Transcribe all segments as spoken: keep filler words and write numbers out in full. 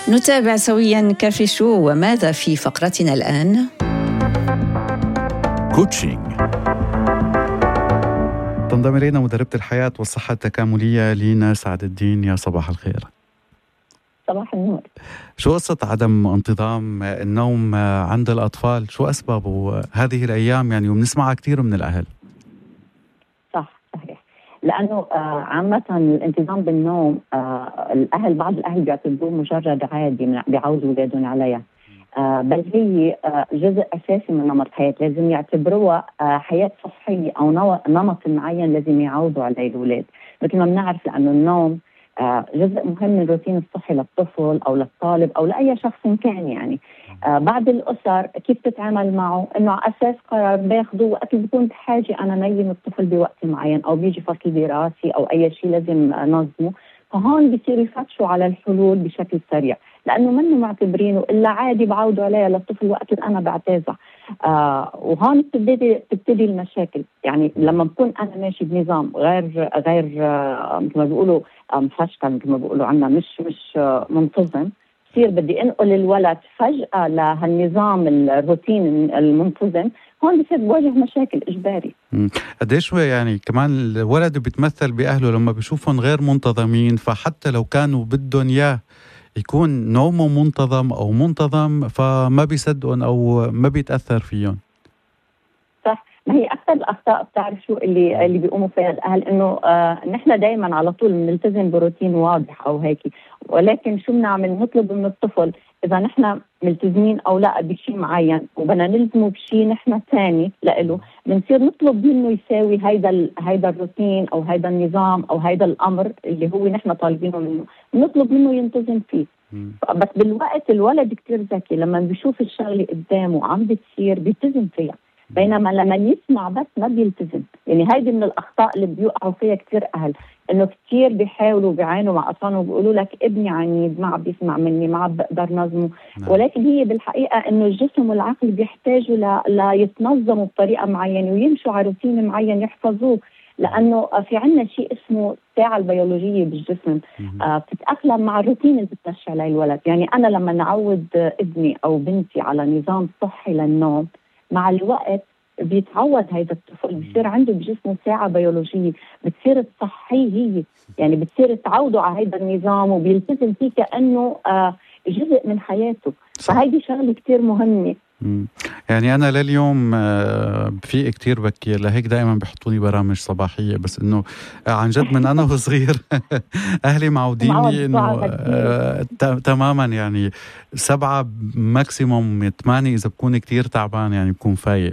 نتابع سويا كافي شو، وماذا في فقرتنا الآن؟ كوتشينج. تنضم إلينا مدربة الحياة والصحة التكاملية لينا سعد الدين. يا صباح الخير. صباح النور. شو قصة عدم انتظام النوم عند الأطفال؟ شو أسبابه هذه الأيام يعني، وبنسمعها كثير من الأهل؟ صح صحيح، لأنه آه عامة الانتظام بالنوم آه الأهل بعض الأهل بيعتبروه مجرد عادي بيعودوا أولادهم عليها، آه بل هي آه جزء أساسي من نمط الحياة، لازم يعتبروها آه حياة صحية أو نمط معين لازم يعودوا عليه الأولاد. مثل ما بنعرف لأنه النوم آه جزء مهم من الروتين الصحي للطفل أو للطالب أو لأي شخص كان. يعني آه بعض الأسر كيف تتعامل معه؟ إنه على أساس قرار بياخذوه وقت بكون بحاجة أنا نيم الطفل بوقت معين أو بيجي فصل دراسي أو أي شيء لازم نظمه، فهون بيصيروا يفتشوا على الحلول بشكل سريع، لأنه منه معتبرينه إلا عادي بعودوا عليها للطفل وقت اللي أنا بعتازها. آه وهون بتبتدي بتبتدي المشاكل. يعني لما بكون أنا ماشي بنظام غير غير آه مثل ما بيقولوا مفشكل، مثل ما بيقولوا عنا مش مش آه منتظم، بصير بدي انقل الولد فجأة لهالنظام الروتين المنتظم، هون بصير بواجه مشاكل إجباري. قديش يعني كمان الولد بيتمثل بأهله لما بيشوفهم غير منتظمين، فحتى لو كانوا بدهم إياه يكون نومه منتظم أو منتظم فما بيصدقون أو ما بيتأثر فيهم. صح، ما هي أكثر الأخطاء بتعرف شو اللي اللي بيقوموا فيها الأهل؟ إنه آه نحن دائما على طول بنلتزم بروتين واضح أو هيك، ولكن شو بنعمل؟ نطلب من الطفل إذا نحن ملتزمين أو لا بشيء معين وبدنا نلزمه بشيء نحن ثاني لإله، بنصير نطلب منه يساوي هيدا هيدا الروتين أو هيدا النظام أو هيدا الأمر اللي هو نحن طالبينه منه، نطلب منه ينتظم فيه. بس بالوقت الولد كتير ذكي، لما بيشوف الشغلة قدامه عم بتصير بيلتزم فيها، بينما لما يسمع بس ما بيلتزم. يعني هيدي من الأخطاء اللي بيوقعوا فيها كتير أهل، إنه كتير بيحاولوا بيعانوا مع أطفالهم وبيقولوا لك ابني عنيد ما عم بيسمع مني ما عم بقدر نظمه، ولكن هي بالحقيقة إنه الجسم والعقل بيحتاجوا ل... ليتنظموا بطريقة معينة ويمشوا على روتين معين يحفظوه، لأنه في عنا شيء اسمه الساعة البيولوجية بالجسم آه بتتأقلم مع الروتين اللي بتمشي عليه الولد. يعني أنا لما نعود ابني أو بنتي على نظام صحي للنوم، مع الوقت بيتعود هيدا الطفل، بصير عنده بجسمه ساعة بيولوجية بتصير تصحيه هي، يعني بتصير تعوده على هيدا النظام وبيلتزم فيه كأنه آه جزء من حياته. فهيدي شغلة كتير مهمة. مم. يعني أنا لليوم في كتير بكير، لهيك دائما بيحطوني برامج صباحية، بس إنه عن جد من أنا وصغير أهلي معوديني إنه تماما يعني سبعة ماكسيموم ثمانية إذا بكون كتير تعبان يعني بكون فايق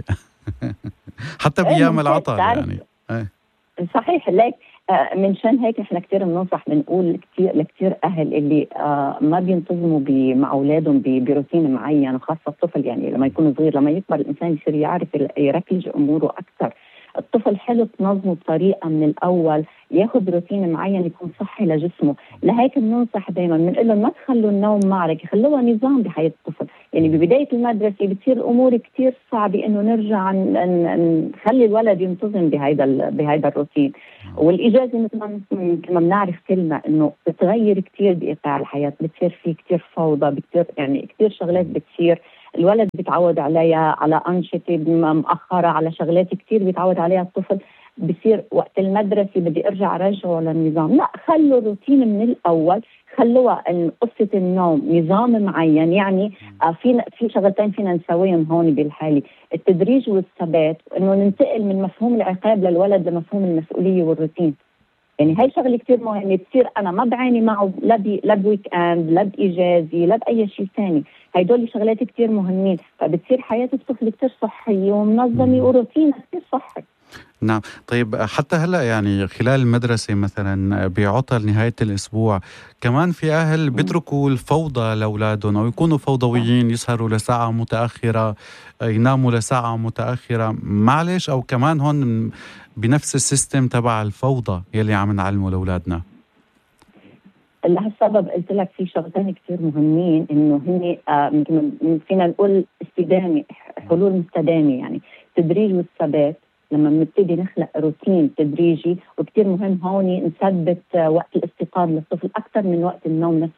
حتى بأيام العطل يعني. صحيح لك. آه من شان هيك احنا كتير بننصح بنقول كتير لكتير اهل اللي آه ما بينتظموا مع اولادهم بروتين معين، وخاصه الطفل يعني لما يكون صغير، لما يكبر الانسان يصير يعرف يركز اموره اكثر. الطفل حلو تنظمه بطريقه من الاول، ياخذ روتين معين يكون صحي لجسمه. لهيك بننصح دائما بنقول لهم ما تخلوا النوم معركه، خلوها نظام بحياه الطفل. يعني ببدايه المدرسه بتصير الامور كثير صعبه انه نرجع نخلي الولد ينتظم بهيدا بهيدا الروتين. والاجازه مثل ما مثل ما بنعرف كلنا انه بتغير كثير بايقاع الحياه، بتصير في كثير فوضى، بكثير يعني كثير شغلات بتصير الولد بيتعود عليها، على أنشطة مؤخرة، على شغلات كتير بيتعود عليها الطفل. بصير وقت المدرسة بدي أرجع أرجعه للنظام، لا خلوا الروتين من الأول، خلوها قصة النوم نظام معين. يعني في في شغلتين فينا نسويهم هون بالحالي، التدريج والثبات، إنه ننتقل من مفهوم العقاب للولد لمفهوم المسؤولية والروتين. يعني هاي شغله كثير مهمه، بتصير انا ما بعاني معه لا بي لا بويك اند لا باجازي لا باي شيء ثاني، هدول شغلات كثير مهمين، فبتصير حياه الطفل كثير صحيه ومنظمه وروتين كثير صحي. نعم. طيب حتى هلا يعني خلال المدرسة مثلا بعطل نهاية الأسبوع كمان في أهل بيتركوا الفوضى لأولادهم أو يكونوا فوضويين، يسهروا لساعة متأخرة، يناموا لساعة متأخرة، معلش أو كمان هون بنفس السيستم تبع الفوضى يلي عم نعلمه لأولادنا. لهالسبب قلت لك في شغلتين كثير مهمين، انه هن آه فينا نقول استدامه، حلول مستدامه، يعني التدريج والثبات. لما بنبتدي نخلق روتين تدريجي، وكتير مهم هون نثبت وقت الاستيقاظ للطفل أكثر من وقت النوم نفسه.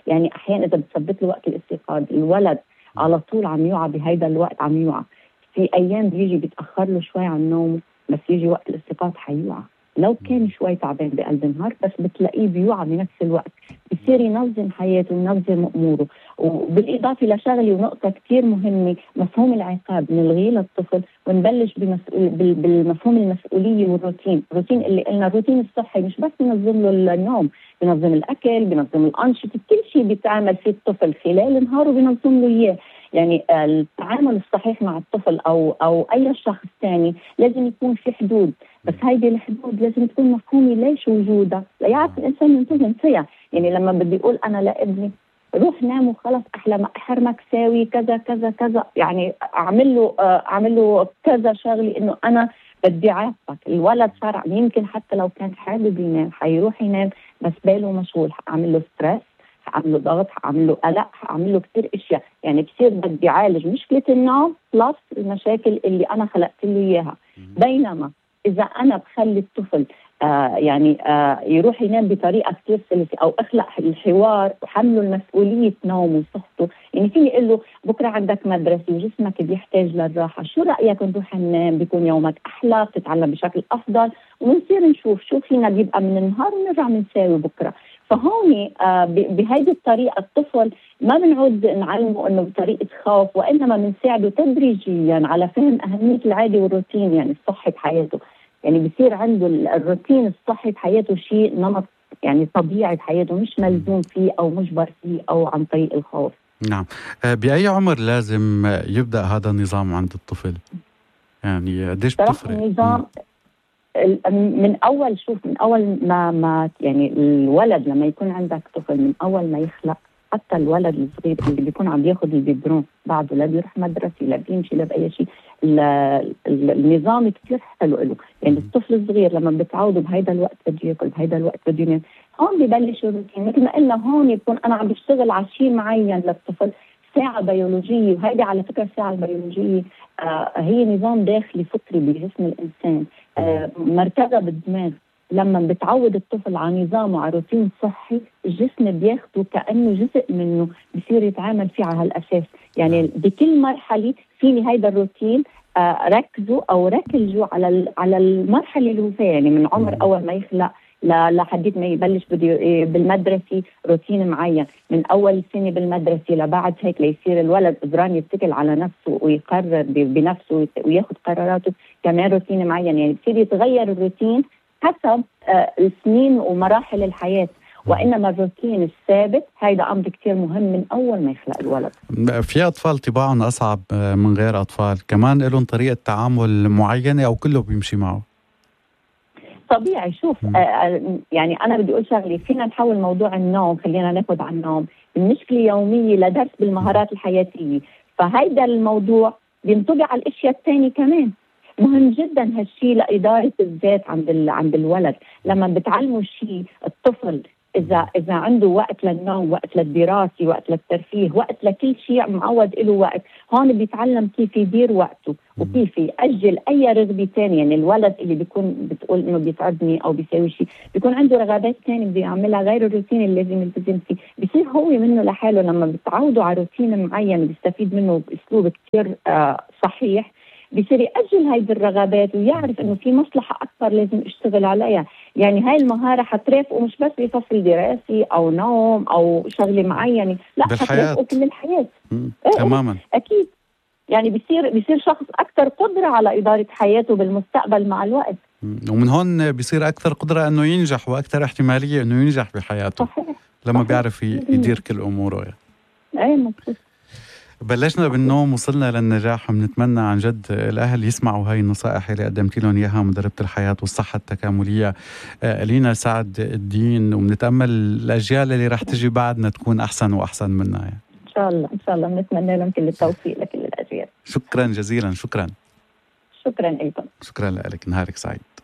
يعني احيانا اذا بتثبت له وقت الاستيقاظ الولد على طول عم يوعى بهيدا الوقت، عم يوعى. في ايام بيجي بيتاخر له شوي عن النوم، بس يجي وقت الاستيقاظ حيوعى لو كان شوي تعبان بقلب النهار، بس بتلاقيه بيوعى بنفس الوقت، بصير ينظم حياته وينظم اموره. وبالاضافه لشغله ونقطه كثير مهمه، مفهوم العقاب نلغيه للطفل ونبلش بمسؤول بالمفهوم المسؤوليه والروتين. الروتين اللي قلنا الروتين الصحي مش بس بنظم له النوم، بنظم الاكل، بنظم الانشطه، كل شيء بيتعمل فيه الطفل خلال النهار وبنظم له اياه. يعني التعامل الصحيح مع الطفل او او اي شخص ثاني لازم يكون في حدود، بس هيدي الحدود لازم تكون مفهومه ليش وجودها ليعرف الانسان ينتظم فيها. يعني لما بدي اقول انا لابني روح نام وخلص احلى ما احرمك ساوي كذا كذا كذا، يعني اعمل له اعمل له كذا شغله انه انا بدي عاقبك. الولد صار يمكن حتى لو كان حابب ينام حيروح ينام بس باله مشغول، اعمل له ستريس، هعمل له ضغط، هعمل له قلق، هعمل له كثير اشياء. يعني بصير بدي اعالج مشكله النوم بلس المشاكل اللي انا خلقت له اياها. بينما اذا انا بخلي الطفل آه يعني آه يروح ينام بطريقه كثير سلسه او اخلق الحوار وحمله المسؤوليه نومه وصحته، يعني فيني اقول له بكره عندك مدرسه وجسمك بيحتاج للراحه، شو رايك نروح ننام بيكون يومك احلى، بتتعلم بشكل افضل، ونصير نشوف شو فينا بيبقى من النهار ونرجع بنساوي بكره. فهون آه بهيدي الطريقه الطفل ما بنعود نعلمه انه بطريقه خوف، وانما بنساعده تدريجيا على فهم اهميه العاده والروتين يعني الصحي بحياته. يعني بصير عنده الروتين الصحي بحياته شيء نمط يعني طبيعي بحياته، مش ملزوم فيه او مجبر فيه او عن طريق الخوف. نعم. بأي عمر لازم يبدأ هذا النظام عند الطفل؟ يعني قديش بتفرق؟ النظام من اول شوف من اول ما ما يعني الولد لما يكون عندك طفل من اول ما يخلق، حتى الولد الصغير اللي بيكون عم بياخذ البيبرون بعده لا بيروح مدرسه لا بيمشي لا باي شيء، النظام كثير حلو له. يعني الطفل الصغير لما بتعوده بهيدا الوقت بده ياكل، بهيدا الوقت بده ينام، هون ببلش الروتين. مثل ما قلنا هون يكون انا عم بشتغل على شيء معين للطفل، ساعة بيولوجية، وهيدي على فكرة الساعة البيولوجية آه هي نظام داخلي فطري بجسم الإنسان آه مرتبة بالدماغ. لما بتعود الطفل على نظام وعلى روتين صحي الجسم بياخده كأنه جزء منه، بصير يتعامل فيه على هالأساس. يعني بكل مرحلة فيني هيدا الروتين آه ركزوا أو ركزوا على على المرحلة اللي هو فيها، يعني من عمر أول ما يخلق لحديت ما يبلش بده بالمدرسة روتين معين، من أول سنة بالمدرسة لبعد هيك ليصير الولد قدران يتكل على نفسه ويقرر بنفسه وياخد قراراته كمان روتين معين. يعني بصير يتغير الروتين حسب آه السنين ومراحل الحياة، وإنما الروتين الثابت هيدا أمر كتير مهم من أول ما يخلق الولد. في أطفال طباعهم أصعب من غير أطفال، كمان لهم طريقة تعامل معينة أو كله بيمشي معه؟ طبيعي. شوف آه يعني أنا بدي أقول شغلي، فينا نحول موضوع النوم، خلينا ناخد عن النوم المشكلة يومية لدرس بالمهارات الحياتية، فهيدا الموضوع بينطبق على الأشياء الثانية كمان. مهم جدا هالشيء لإدارة الذات عند عند الولد. لما بتعلموا شيء الطفل إذا إذا عنده وقت للنوم، وقت للدراسة، وقت للترفيه، وقت لكل شيء معود له وقت، هون بيتعلم كيف يدير وقته وكيف يأجل أي رغبة ثانية. يعني الولد اللي بيكون بتقول إنه بيتعبني أو بيسوي شيء، بيكون عنده رغبات ثانية بده يعملها غير الروتين اللي لازم يلتزم فيه، بيصير هو منه لحاله. لما بتعودوا على روتين معين بيستفيد منه بأسلوب كثير آه صحيح، بيصير يأجل هيدي الرغبات ويعرف إنه في مصلحة أكثر لازم اشتغل عليها. يعني هاي المهارة حترافقه مش بس بفصل دراسي أو نوم أو شغلة معينة، لا حترافقه كل الحياة. إيه تماما أكيد. يعني بيصير بيصير شخص أكثر قدرة على إدارة حياته بالمستقبل مع الوقت، ومن هون بيصير أكثر قدرة إنه ينجح وأكثر احتمالية إنه ينجح بحياته. صحيح. لما صحيح. بيعرف يدير كل أموره يعني. أي مكتوب. بلشنا بالنوم وصلنا للنجاح، وبنتمنى عن جد الأهل يسمعوا هاي النصائح اللي قدمت لهم إياها مدربة الحياة والصحة التكاملية لينا سعد الدين، وبنتأمل الأجيال اللي رح تجي بعدنا تكون أحسن وأحسن منا يعني. إن شاء الله إن شاء الله بنتمنى لهم كل التوفيق لكل الأجيال. شكرا جزيلا. شكرا شكرا أيضا. شكرا لك، نهارك سعيد.